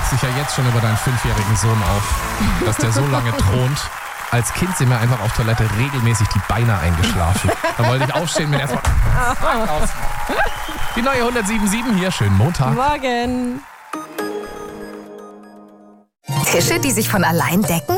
regst dich ja jetzt schon über deinen 5-jährigen Sohn auf, dass der so lange thront. Als Kind sind mir einfach auf Toilette regelmäßig die Beine eingeschlafen. Da wollte ich aufstehen, bin erstmal aus. Die neue 107.7 hier, schönen Montag. Morgen. Tische, die sich von allein decken?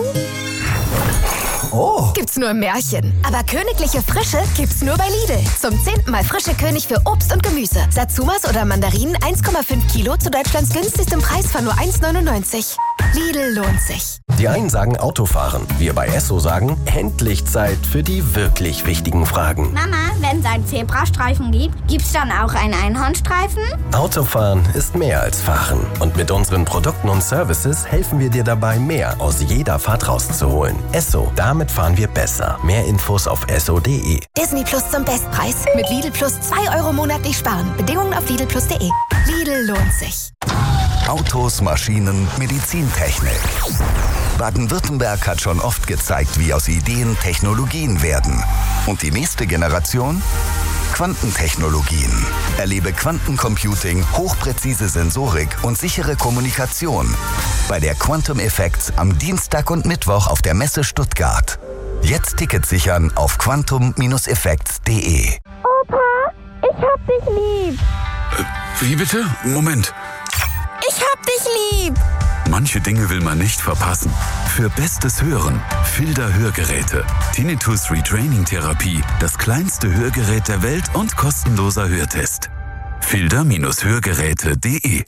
Oh. Gibt's nur im Märchen. Aber königliche Frische gibt's nur bei Lidl. Zum 10. Mal frische König für Obst und Gemüse. Satsumas oder Mandarinen 1,5 Kilo zu Deutschlands günstigstem Preis von nur 1,99. Lidl lohnt sich. Die einen sagen Autofahren. Wir bei Esso sagen, endlich Zeit für die wirklich wichtigen Fragen. Mama, wenn es einen Zebrastreifen gibt, gibt's dann auch einen Einhornstreifen? Autofahren ist mehr als Fahren. Und mit unseren Produkten und Services helfen wir dir dabei, mehr aus jeder Fahrt rauszuholen. Esso, damit fahren wir besser. Mehr Infos auf esso.de. Disney Plus zum Bestpreis. Mit Lidl Plus 2 € monatlich sparen. Bedingungen auf lidlplus.de. Lidl lohnt sich. Autos, Maschinen, Medizintechnik. Baden-Württemberg hat schon oft gezeigt, wie aus Ideen Technologien werden. Und die nächste Generation? Quantentechnologien. Erlebe Quantencomputing, hochpräzise Sensorik und sichere Kommunikation bei der Quantum Effects am Dienstag und Mittwoch auf der Messe Stuttgart. Jetzt Tickets sichern auf quantum-effects.de. Opa, ich hab dich lieb. Wie bitte? Moment. Ich hab dich lieb. Manche Dinge will man nicht verpassen. Für bestes Hören, Filder Hörgeräte. Tinnitus Retraining Therapie, das kleinste Hörgerät der Welt und kostenloser Hörtest. Filder-Hörgeräte.de.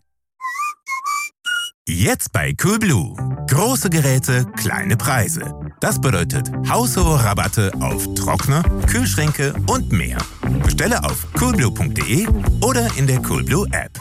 Jetzt bei Coolblue. Große Geräte, kleine Preise. Das bedeutet haushohe Rabatte auf Trockner, Kühlschränke und mehr. Bestelle auf coolblue.de oder in der Coolblue App.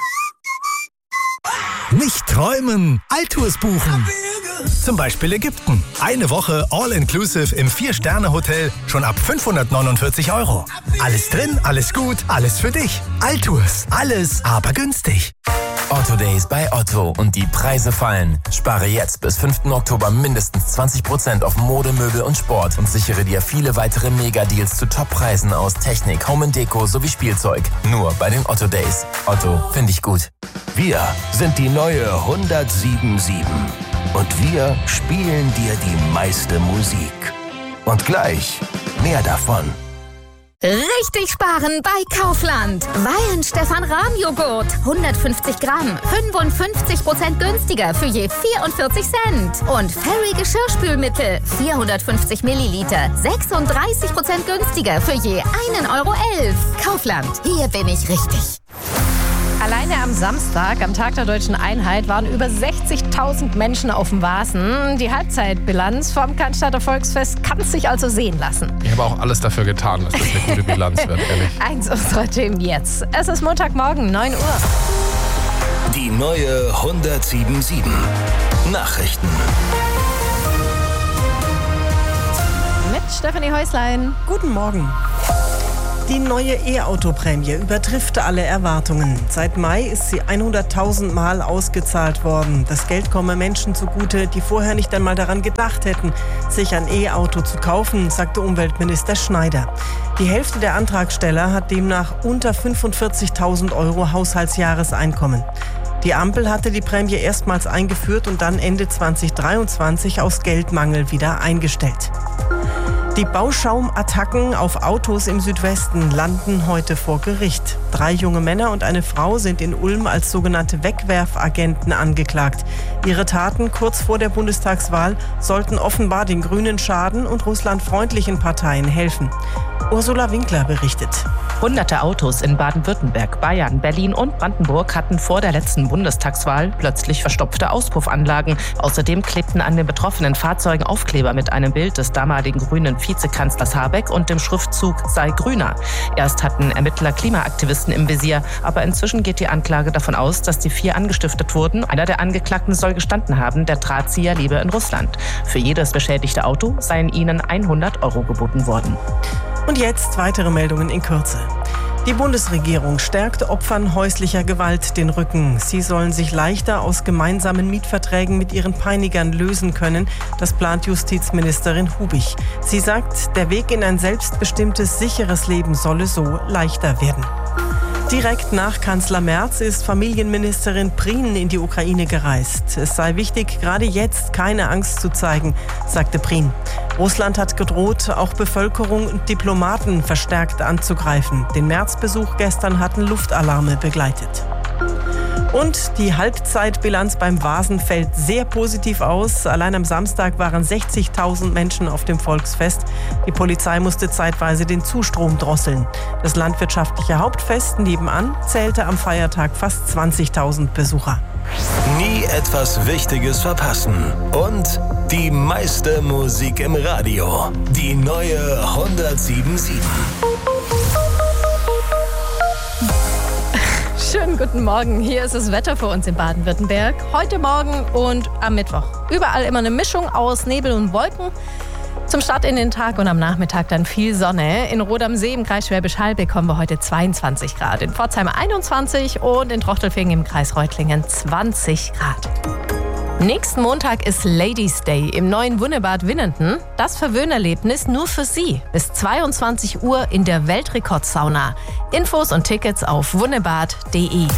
Nicht träumen, Altours buchen. Zum Beispiel Ägypten. Eine Woche All-Inclusive im 4-Sterne-Hotel schon ab 549 €. Alles drin, alles gut, alles für dich. Altours, alles aber günstig. Otto Days bei Otto und die Preise fallen. Spare jetzt bis 5. Oktober mindestens 20% auf Mode, Möbel und Sport und sichere dir viele weitere Megadeals zu Toppreisen aus Technik, Home & Deko sowie Spielzeug. Nur bei den Otto Days. Otto, finde ich gut. Wir sind die neue 107.7 und wir spielen dir die meiste Musik. Und gleich mehr davon. Richtig sparen bei Kaufland. Wein Stefan Rahm Joghurt. 150 Gramm. 55% günstiger für je 44 Cent. Und Fairy Geschirrspülmittel. 450 Milliliter. 36% günstiger für je 1,11 €. Kaufland. Hier bin ich richtig. Alleine am Samstag, am Tag der Deutschen Einheit, waren über 60.000 Menschen auf dem Wasen. Die Halbzeitbilanz vom Cannstatter Volksfest kann sich also sehen lassen. Ich habe auch alles dafür getan, dass das eine gute Bilanz wird, ehrlich. Eins unserer Themen jetzt. Es ist Montagmorgen, 9 Uhr. Die neue 107.7 Nachrichten. Mit Stefanie Häuslein. Guten Morgen. Die neue E-Auto-Prämie übertrifft alle Erwartungen. Seit Mai ist sie 100.000 Mal ausgezahlt worden. Das Geld komme Menschen zugute, die vorher nicht einmal daran gedacht hätten, sich ein E-Auto zu kaufen, sagte Umweltminister Schneider. Die Hälfte der Antragsteller hat demnach unter 45.000 € Haushaltsjahreseinkommen. Die Ampel hatte die Prämie erstmals eingeführt und dann Ende 2023 aus Geldmangel wieder eingestellt. Die Bauschaumattacken auf Autos im Südwesten landen heute vor Gericht. 3 junge Männer und eine Frau sind in Ulm als sogenannte Wegwerfagenten angeklagt. Ihre Taten kurz vor der Bundestagswahl sollten offenbar den Grünen schaden und russlandfreundlichen Parteien helfen. Ursula Winkler berichtet. Hunderte Autos in Baden-Württemberg, Bayern, Berlin und Brandenburg hatten vor der letzten Bundestagswahl plötzlich verstopfte Auspuffanlagen. Außerdem klebten an den betroffenen Fahrzeugen Aufkleber mit einem Bild des damaligen grünen Vizekanzlers Habeck und dem Schriftzug „Sei grüner". Erst hatten Ermittler Klimaaktivisten im Visier, aber inzwischen geht die Anklage davon aus, dass die 4 angestiftet wurden. Einer der Angeklagten soll gestanden haben, der Drahtzieher lebe in Russland. Für jedes beschädigte Auto seien ihnen 100 € geboten worden. Und jetzt weitere Meldungen in Kürze. Die Bundesregierung stärkt Opfern häuslicher Gewalt den Rücken. Sie sollen sich leichter aus gemeinsamen Mietverträgen mit ihren Peinigern lösen können. Das plant Justizministerin Hubich. Sie sagt, der Weg in ein selbstbestimmtes, sicheres Leben solle so leichter werden. Direkt nach Kanzler Merz ist Familienministerin Prien in die Ukraine gereist. Es sei wichtig, gerade jetzt keine Angst zu zeigen, sagte Prien. Russland hat gedroht, auch Bevölkerung und Diplomaten verstärkt anzugreifen. Den Merz-Besuch gestern hatten Luftalarme begleitet. Und die Halbzeitbilanz beim Vasen fällt sehr positiv aus. Allein am Samstag waren 60.000 Menschen auf dem Volksfest. Die Polizei musste zeitweise den Zustrom drosseln. Das landwirtschaftliche Hauptfest nebenan zählte am Feiertag fast 20.000 Besucher. Nie etwas Wichtiges verpassen. Und die meiste Musik im Radio. Die neue 107.7. Schönen guten Morgen. Hier ist das Wetter für uns in Baden-Württemberg. Heute Morgen und am Mittwoch. Überall immer eine Mischung aus Nebel und Wolken. Zum Start in den Tag und am Nachmittag dann viel Sonne. In Rot am See im Kreis Schwäbisch Hall bekommen wir heute 22 Grad. In Pforzheim 21 und in Trochtelfingen im Kreis Reutlingen 20 Grad. Nächsten Montag ist Ladies Day im neuen Wunnebad Winnenden. Das Verwöhnerlebnis nur für Sie. Bis 22 Uhr in der Weltrekordsauna. Infos und Tickets auf wunnebad.de.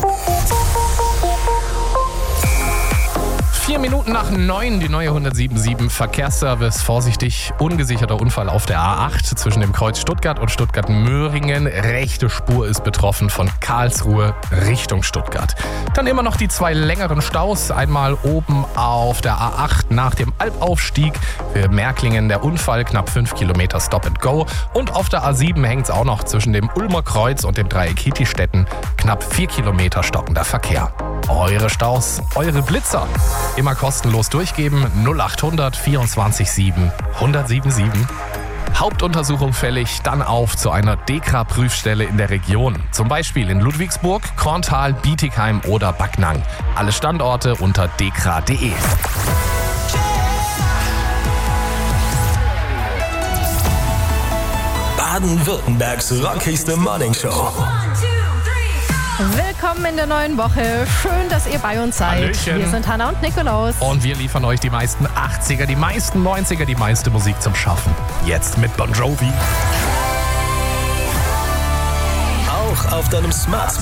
4 Minuten nach 9, die neue 107.7 Verkehrsservice. Vorsichtig, ungesicherter Unfall auf der A8 zwischen dem Kreuz Stuttgart und Stuttgart-Möhringen. Rechte Spur ist betroffen von Karlsruhe Richtung Stuttgart. Dann immer noch die 2 längeren Staus. Einmal oben auf der A8 nach dem Albaufstieg für Märklingen der Unfall, knapp 5 Kilometer Stop and Go. Und auf der A7 hängt es auch noch zwischen dem Ulmer Kreuz und dem Dreieck Hittistetten. Knapp 4 Kilometer stockender Verkehr. Eure Staus, eure Blitzer. Immer kostenlos durchgeben. 0800 24 7 107.7. Hauptuntersuchung fällig, dann auf zu einer DEKRA-Prüfstelle in der Region. Zum Beispiel in Ludwigsburg, Korntal, Bietigheim oder Backnang. Alle Standorte unter dekra.de. Baden-Württembergs rockigste Morningshow. Willkommen in der neuen Woche. Schön, dass ihr bei uns seid. Hallöchen. Wir sind Hannah und Nikolaus. Und wir liefern euch die meisten 80er, die meisten 90er, die meiste Musik zum Schaffen. Jetzt mit Bon Jovi. Auch auf deinem Smart